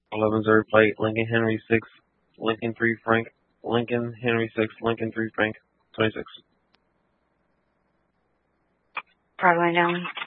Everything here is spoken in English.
11 0 plate, Lincoln Henry 6, Lincoln 3 Frank, Lincoln Henry 6, Lincoln 3 Frank, 26. Broadway down.